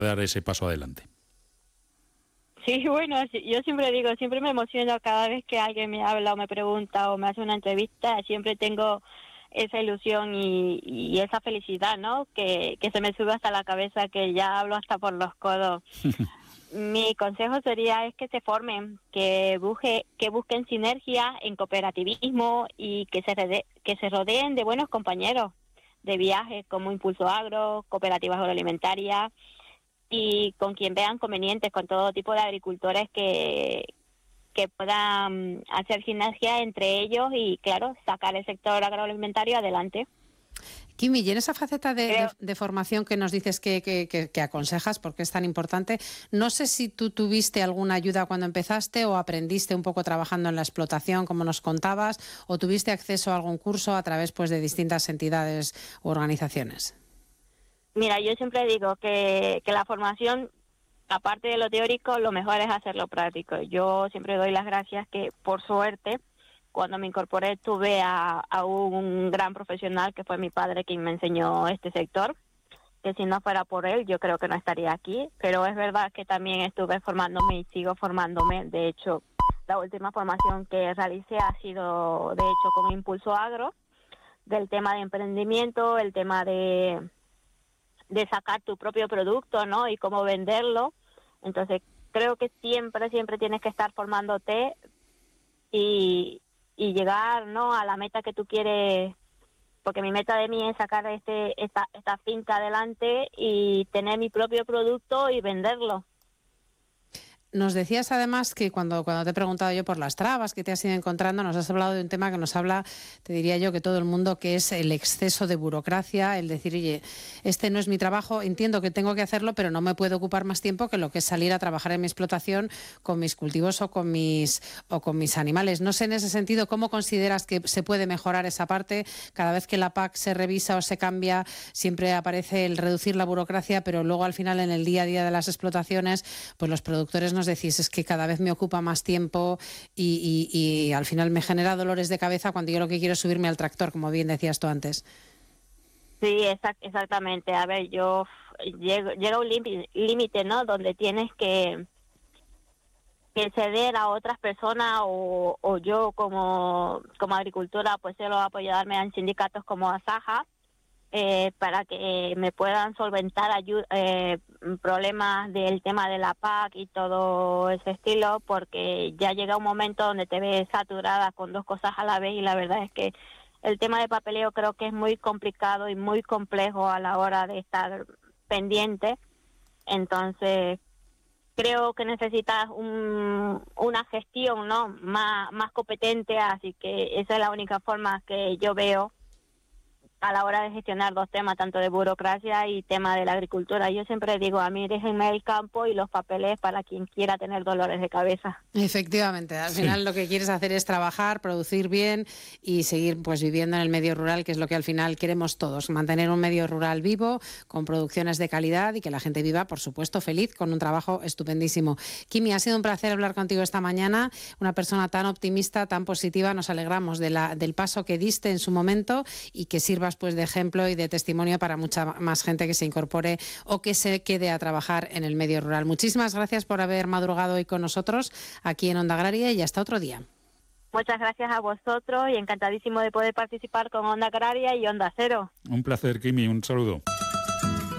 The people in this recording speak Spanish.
dar ese paso adelante. Sí, bueno, yo siempre digo, siempre me emociono cada vez que alguien me habla o me pregunta o me hace una entrevista, siempre tengo esa ilusión y esa felicidad, ¿no? Que se me sube hasta la cabeza, que ya hablo hasta por los codos. Mi consejo sería es que se formen, que busquen sinergia en cooperativismo y que se rodeen de buenos compañeros de viaje como Impulso Agro, Cooperativas Agroalimentarias, y con quien vean convenientes, con todo tipo de agricultores que puedan hacer sinergia entre ellos y, claro, sacar el sector agroalimentario adelante. Kimi, y en esa faceta de formación que nos dices que aconsejas, porque es tan importante, no sé si tú tuviste alguna ayuda cuando empezaste o aprendiste un poco trabajando en la explotación, como nos contabas, o tuviste acceso a algún curso a través pues, de distintas entidades u organizaciones. Mira, yo siempre digo que la formación, aparte de lo teórico, lo mejor es hacerlo práctico. Yo siempre doy las gracias que, por suerte, cuando me incorporé tuve a un gran profesional que fue mi padre quien me enseñó este sector, que si no fuera por él yo creo que no estaría aquí, pero es verdad que también estuve formándome y sigo formándome. De hecho, la última formación que realicé ha sido, de hecho, con Impulso Agro, del tema de emprendimiento, el tema de sacar tu propio producto, ¿no? Y cómo venderlo. Entonces, creo que siempre tienes que estar formándote y llegar, ¿no?, a la meta que tú quieres, porque mi meta de mí es sacar esta finca adelante y tener mi propio producto y venderlo. Nos decías además que cuando te he preguntado yo por las trabas que te has ido encontrando, nos has hablado de un tema que nos habla, te diría yo, que todo el mundo, que es el exceso de burocracia, el decir, oye, este no es mi trabajo, entiendo que tengo que hacerlo, pero no me puedo ocupar más tiempo que lo que es salir a trabajar en mi explotación con mis cultivos o con mis animales. No sé, en ese sentido, ¿cómo consideras que se puede mejorar esa parte? Cada vez que la PAC se revisa o se cambia, siempre aparece el reducir la burocracia, pero luego al final en el día a día de las explotaciones, pues los productores nos decís, es que cada vez me ocupa más tiempo y al final me genera dolores de cabeza cuando yo lo que quiero es subirme al tractor, como bien decías tú antes. Sí, exactamente. A ver, yo llega un límite, ¿no?, donde tienes que ceder a otras personas o yo como agricultora, pues se lo apoyarme en sindicatos como Asaja, para que me puedan solventar problemas del tema de la PAC y todo ese estilo, porque ya llega un momento donde te ves saturada con dos cosas a la vez y la verdad es que el tema de papeleo creo que es muy complicado y muy complejo a la hora de estar pendiente. Entonces creo que necesitas una gestión, ¿no?, más competente, así que esa es la única forma que yo veo a la hora de gestionar dos temas, tanto de burocracia y tema de la agricultura. Yo siempre digo, a mí déjenme el campo y los papeles para quien quiera tener dolores de cabeza. Efectivamente, al final lo que quieres hacer es trabajar, producir bien y seguir pues viviendo en el medio rural, que es lo que al final queremos todos, mantener un medio rural vivo, con producciones de calidad y que la gente viva, por supuesto, feliz, con un trabajo estupendísimo. Kimi, ha sido un placer hablar contigo esta mañana, una persona tan optimista, tan positiva, nos alegramos del paso que diste en su momento y que sirvas pues de ejemplo y de testimonio para mucha más gente que se incorpore o que se quede a trabajar en el medio rural. Muchísimas gracias por haber madrugado hoy con nosotros aquí en Onda Agraria y hasta otro día. Muchas gracias a vosotros y encantadísimo de poder participar con Onda Agraria y Onda Cero. Un placer, Kimi, un saludo.